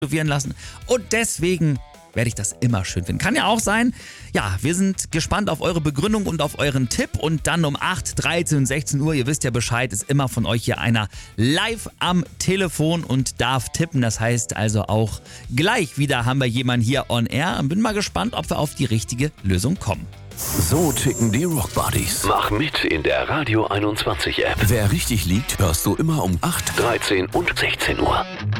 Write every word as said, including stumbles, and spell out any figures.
tätowieren lassen. Und deswegen werde ich das immer schön finden. Kann ja auch sein. Ja, wir sind gespannt auf eure Begründung und auf euren Tipp. Und dann um acht, dreizehn und sechzehn Uhr, ihr wisst ja Bescheid, ist immer von euch hier einer live am Telefon und darf tippen. Das heißt also auch gleich wieder haben wir jemanden hier on air. Bin mal gespannt, ob wir auf die richtige Lösung kommen. So ticken die Rockbuddies. Mach mit in der Radio einundzwanzig App. Wer richtig liegt, hörst du immer um acht, dreizehn und sechzehn Uhr.